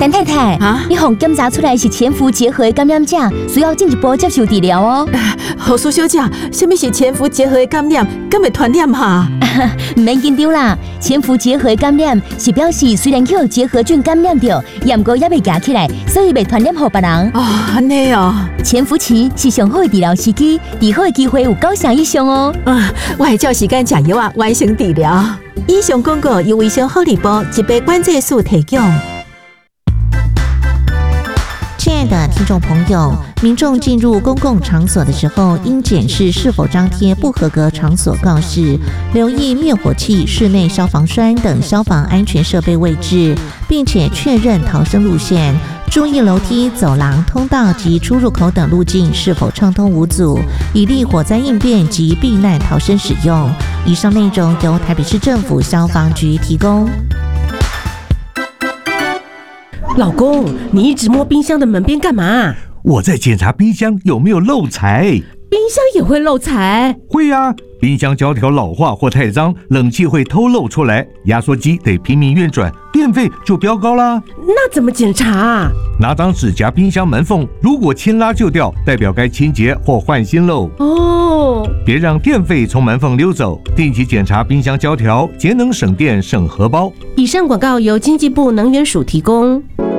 陈太太啊，你互检查出来是潜伏结核的感染者，需要进一步接受治疗哦。 何苏小姐，什么是潜伏结核的感染？敢会传染哈？ 唔免紧张啦，潜伏结核的感染是表示虽然去有结核菌感染到，但过也未夹起来，所以未传染给别人。 哦，安尼哦。 潜伏期是上好的治疗时机，治好的机会有90%以上哦。 我会照时间吃药啊，完成治疗。以上广告由卫生福利部疾病管制署提供。 亲爱的听众朋友，民众进入公共场所的时候，应检视是否张贴不合格场所告示，留意灭火器、室内消防栓等消防安全设备位置，并且确认逃生路线，注意楼梯、走廊、通道及出入口等路径是否畅通无阻，以利火灾应变及避难逃生使用。以上内容由台北市政府消防局提供。 老公，你一直摸冰箱的门边干嘛？ 我在检查冰箱有没有漏财。 冰箱也会漏财？ 会啊，冰箱胶条老化或太脏，冷气会偷漏出来，压缩机得拼命运转，电费就飙高啦。 那怎么检查啊？ 拿张纸夹冰箱门缝，如果轻拉就掉，代表该清洁或换新漏。 哦， 别让电费从门缝溜走，定期检查冰箱胶条，节能省电省荷包。 以上广告由经济部能源署提供。